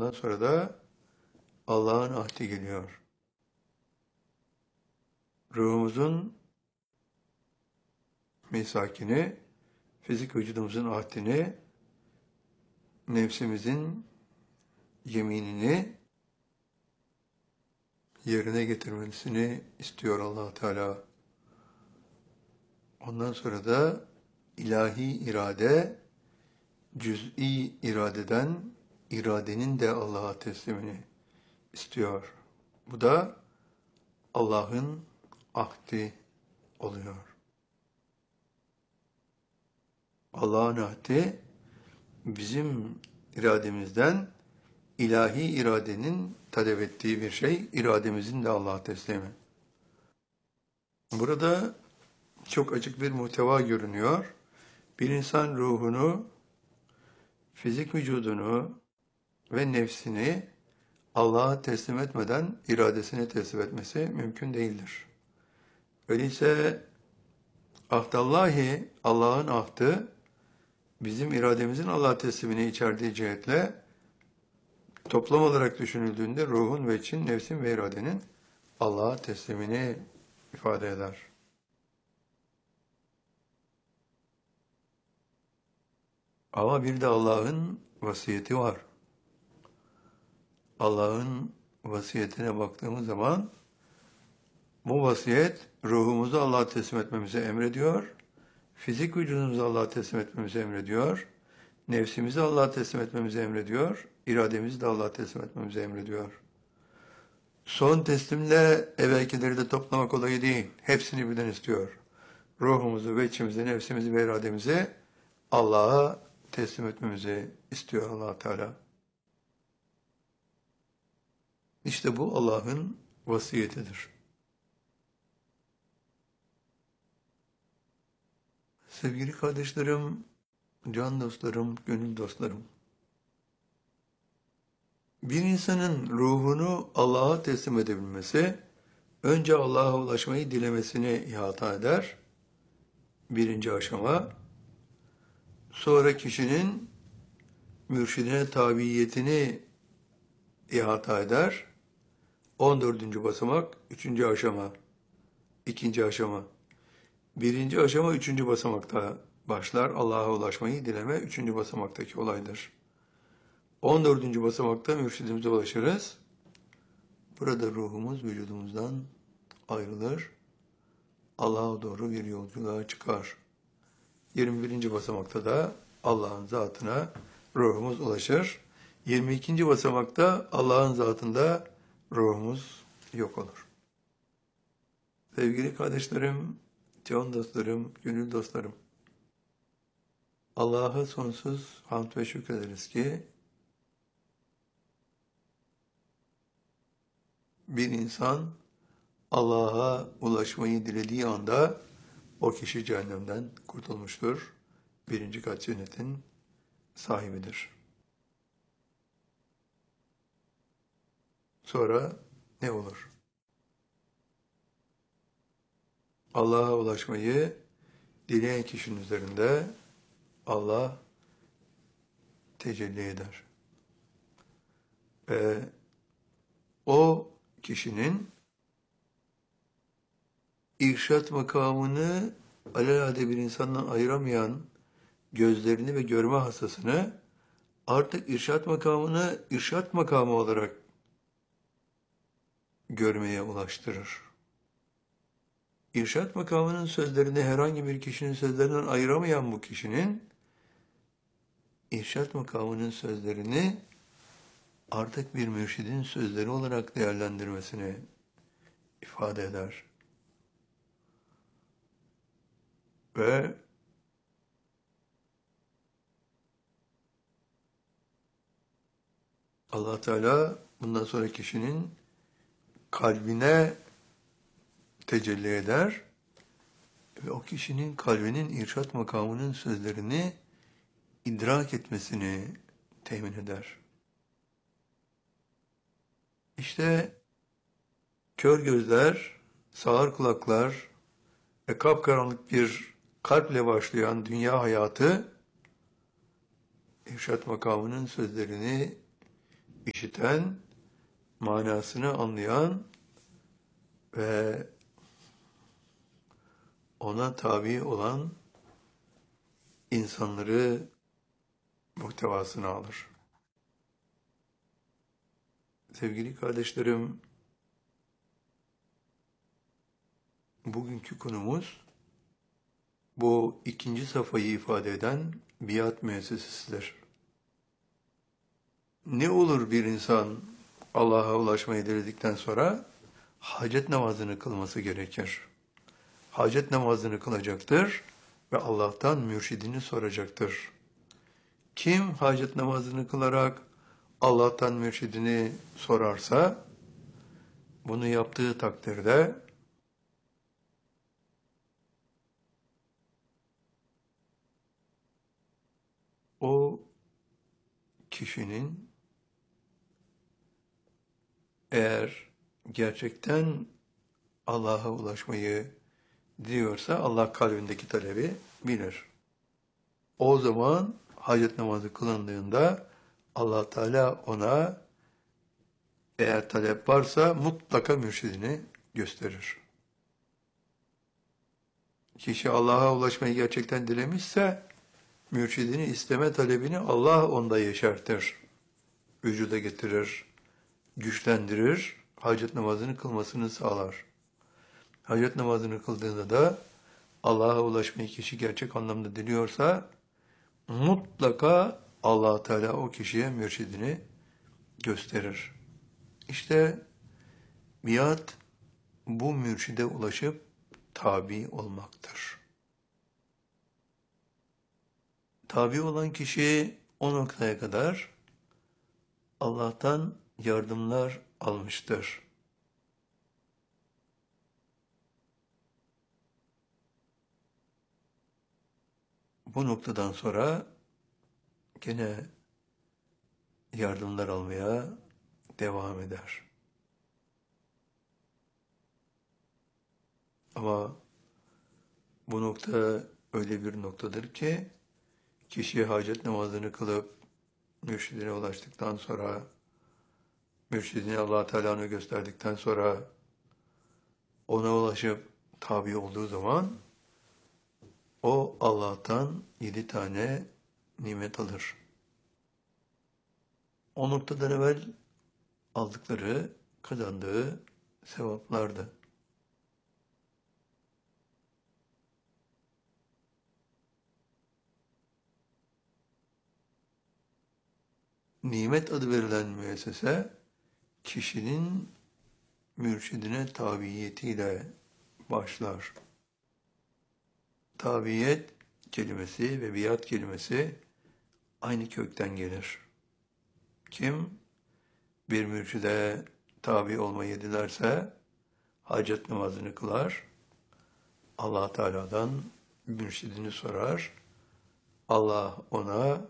Ondan sonra da Allah'ın ahdi geliyor. Ruhumuzun misakini, fizik vücudumuzun ahdini, nefsimizin yeminini yerine getirmesini istiyor Allah Teala. Ondan sonra da ilahi irade, cüz'i iradeden iradenin de Allah'a teslimini istiyor. Bu da Allah'ın ahdi oluyor. Allah'ın ahdi bizim irademizden ilahi iradenin talep ettiği bir şey, irademizin de Allah'a teslimi. Burada çok açık bir muhteva görünüyor. Bir insan ruhunu, fizik vücudunu ve nefsini Allah'a teslim etmeden iradesine teslim etmesi mümkün değildir. Öyleyse ahdallahi, Allah'ın ahdı, bizim irademizin Allah'a teslimini içerdiği cihetle toplam olarak düşünüldüğünde ruhun ve için, nefsin ve iradenin Allah'a teslimini ifade eder. Ama bir de Allah'ın vasiyeti var. Allah'ın vasiyetine baktığımız zaman bu vasiyet ruhumuzu Allah'a teslim etmemizi emrediyor, fizik vücudumuzu Allah'a teslim etmemizi emrediyor, nefsimizi Allah'a teslim etmemizi emrediyor, irademizi de Allah'a teslim etmemizi emrediyor. Son teslimle evvelkileri de toplamak kolay değil. Hepsini birden istiyor. Ruhumuzu ve içimizi, nefsimizi ve irademizi Allah'a teslim etmemizi istiyor Allah Teala. İşte bu Allah'ın vasiyetidir. Sevgili kardeşlerim, can dostlarım, gönül dostlarım. Bir insanın ruhunu Allah'a teslim edebilmesi, önce Allah'a ulaşmayı dilemesini ihata eder. Birinci aşama. Sonra kişinin mürşidine tabiyetini ihata eder. 14. basamak, 3. aşama, 2. aşama. Birinci aşama 3. basamakta başlar. Allah'a ulaşmayı dileme 3. basamaktaki olaydır. 14. basamakta mürşidimize ulaşırız. Burada ruhumuz vücudumuzdan ayrılır. Allah'a doğru bir yolculuğa çıkar. 21. basamakta da Allah'ın zatına ruhumuz ulaşır. 22. basamakta Allah'ın zatında ruhumuz yok olur. Sevgili kardeşlerim, can dostlarım, gönül dostlarım. Allah'a sonsuz hamd ve şükrederiz ki bir insan Allah'a ulaşmayı dilediği anda o kişi cehennemden kurtulmuştur. 1. kat cennetin sahibidir. Sonra ne olur? Allah'a ulaşmayı dileyen kişinin üzerinde Allah tecelli eder. Ve o kişinin irşat makamını alelade bir insandan ayıramayan gözlerini ve görme hassasını artık irşat makamını irşat makamı olarak görmeye ulaştırır. İrşat makamının sözlerini herhangi bir kişinin sözlerinden ayıramayan bu kişinin irşat makamının sözlerini artık bir mürşidin sözleri olarak değerlendirmesini ifade eder. Ve Allah Teala bundan sonra kişinin kalbine tecelli eder ve o kişinin kalbinin irşat makamının sözlerini idrak etmesini temin eder. İşte kör gözler, sağır kulaklar ve kapkaranlık bir kalple başlayan dünya hayatı irşat makamının sözlerini işiten, manasını anlayan ve ona tabi olan insanları muhtevasına alır. Sevgili kardeşlerim, bugünkü konumuz bu ikinci safhayı ifade eden biat müessesesidir. Ne olur bir insan Allah'a ulaşmayı diledikten sonra hacet namazını kılması gerekir. Hacet namazını kılacaktır ve Allah'tan mürşidini soracaktır. Kim hacet namazını kılarak Allah'tan mürşidini sorarsa, bunu yaptığı takdirde o kişinin eğer gerçekten Allah'a ulaşmayı diyorsa Allah kalbindeki talebi bilir. O zaman hacet namazı kılındığında Allah Teala ona eğer talep varsa mutlaka mürşidini gösterir. Kişi Allah'a ulaşmayı gerçekten dilemişse mürşidini isteme talebini Allah onda yeşertir, vücuda getirir, güçlendirir, hacet namazını kılmasını sağlar. Hacet namazını kıldığında da Allah'a ulaşmayı kişi gerçek anlamda diliyorsa mutlaka Allah Teala o kişiye mürşidini gösterir. İşte biat bu mürşide ulaşıp tabi olmaktır. Tabi olan kişi o noktaya kadar Allah'tan yardımlar almıştır. Bu noktadan sonra gene yardımlar almaya devam eder. Ama bu nokta öyle bir noktadır ki kişi hacet namazını kılıp mürşidine ulaştıktan sonra, mürşidine Allah Teala'nı gösterdikten sonra ona ulaşıp tabi olduğu zaman o Allah'tan 7 tane nimet alır. O noktadan evvel aldıkları, kazandığı sevaplardı. Nimet adı verilen müessese, kişinin mürşidine tabiyetiyle başlar. Tabiyet kelimesi ve biat kelimesi aynı kökten gelir. Kim bir mürşide tabi olmayı dilerse hacet namazını kılar, Allah Teala'dan mürşidini sorar, Allah ona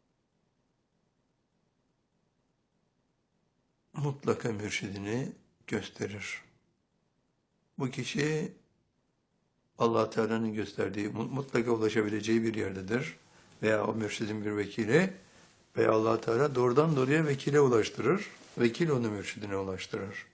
mutlaka mürşidini gösterir. Bu kişi Allah Teala'nın gösterdiği, mutlaka ulaşabileceği bir yerdedir. Veya o mürşidin bir vekili veya Allah Teala doğrudan doğruya vekile ulaştırır. Vekil onu mürşidine ulaştırır.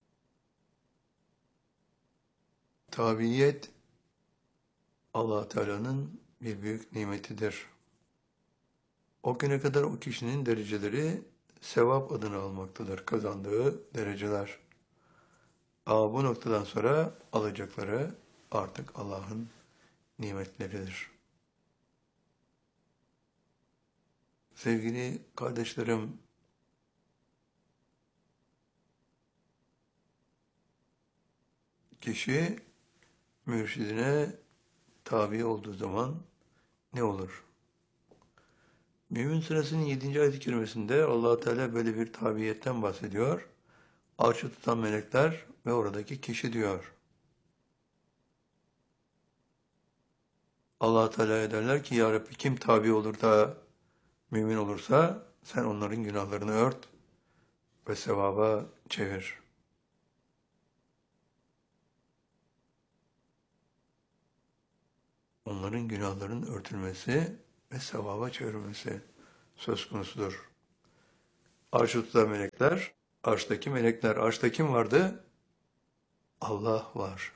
Tabiyet Allah Teala'nın bir büyük nimetidir. O güne kadar o kişinin dereceleri sevap adını almaktadır, kazandığı dereceler. Ama bu noktadan sonra alacakları artık Allah'ın nimetleridir. Sevgili kardeşlerim, kişi mürşidine tabi olduğu zaman ne olur? Mümin Suresinin 7. ayet-i kerimesinde Allah Teala böyle bir tabiyetten bahsediyor. Arşı tutan melekler ve oradaki kişi diyor. Allah Teala'ya derler ki ya Rabbi kim tabi olur da mümin olursa sen onların günahlarını ört ve sevaba çevir. Onların günahlarının örtülmesi ve sevaba çevirmesi söz konusudur. Arşı tutan melekler, arştaki melekler. Arşta kim vardı? Allah var.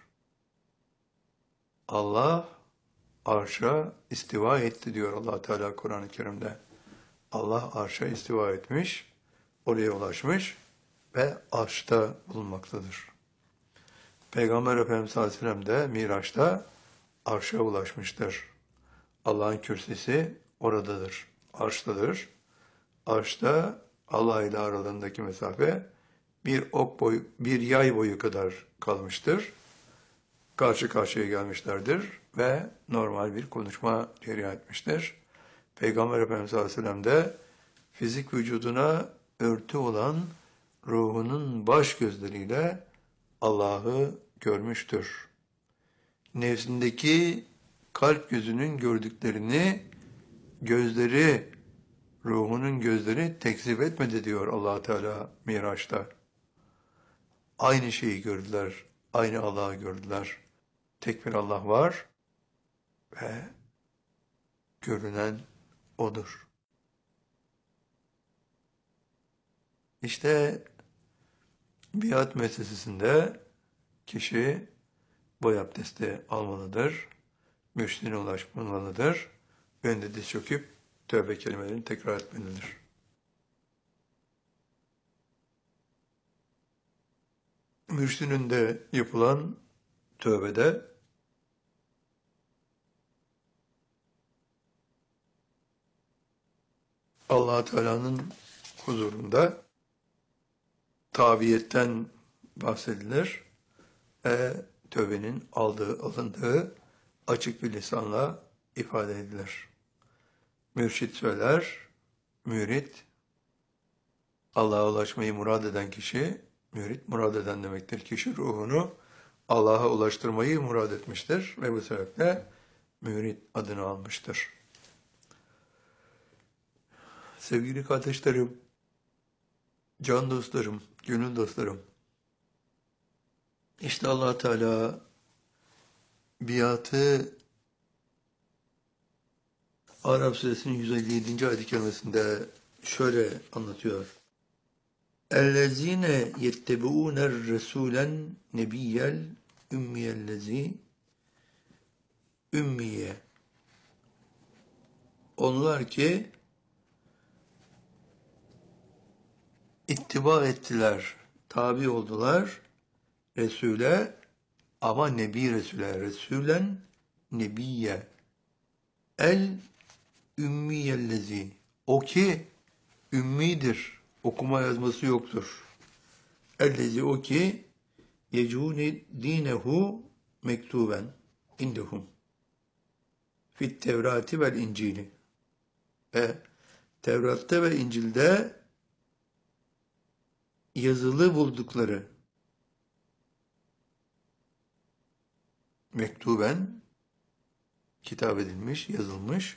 Allah arşa istiva etti diyor Allah Teala Kur'an-ı Kerim'de. Allah arşa istiva etmiş, oraya ulaşmış ve arşta bulunmaktadır. Peygamber Efendimiz sallallahu aleyhi ve sellem de Miraç'ta arşa ulaşmıştır. Allah'ın kürsüsü oradadır, arştadır. Arşta Allah ile aralarındaki mesafe bir yay boyu kadar kalmıştır. Karşı karşıya gelmişlerdir ve normal bir konuşma cereyan etmiştir. Peygamber Efendimiz sallallahu aleyhi ve sellem de fizik vücuduna örtü olan ruhunun baş gözleriyle Allah'ı görmüştür. Nefsindeki kalp gözünün gördüklerini gözleri, ruhunun gözleri tekzip etmedi diyor Allah Teala Miraç'ta. Aynı şeyi gördüler, aynı Allah'ı gördüler. Tek bir Allah var ve görünen O'dur. İşte biat müessesesinde kişi boy abdesti almalıdır, mürşidine ulaşmalıdır, önünde diz çöküp tövbe kelimelerini tekrar etmelidir. Mürşidinin de yapılan tövbede Allah Teala'nın huzurunda tabiyetten bahsedilir ve tövbenin alındığı açık bir lisanla ifade edilir. Mürşit söyler, mürit, Allah'a ulaşmayı murad eden kişi, mürit murad eden demektir. Kişi ruhunu Allah'a ulaştırmayı murad etmiştir ve bu sebeple mürit adını almıştır. Sevgili kardeşlerim, can dostlarım, gönül dostlarım, işte Allah Teala biatı Araf suresinin 157. ayet-i kerimesinde şöyle anlatıyor. اَلَّذ۪ينَ يَتَّبِعُونَ الرَّسُولًا نَبِيَّ الْاُمِّيَ ümmiye. Onlar ki ittiba ettiler, tabi oldular Resul'e ama Nebi Resul'e, Resulen Nebiye. El ümmiyellezi. O ki ümmidir, okuma yazması yoktur. Ellezi o ki yecûne dinehu mektuben indehum fit tevrati vel incili. Tevrat'ta ve İncil'de yazılı buldukları mektuben kitap edilmiş, yazılmış.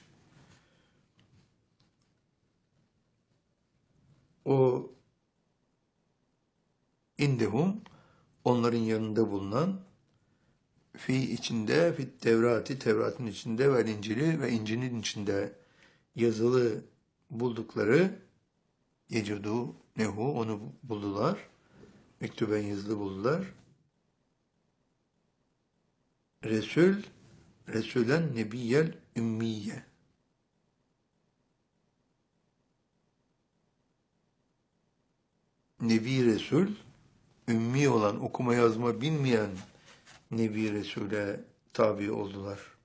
O indehum onların yanında bulunan fi içinde fit tevrati Tevrat'ın içinde ve İncil'i ve İncil'in içinde yazılı buldukları yecedu nehu onu buldular. Mektuben yazılı buldular. Resulen nebiyel ümmiye. Nebi Resul, ümmi olan, okuma yazma bilmeyen Nebi Resul'e tabi oldular.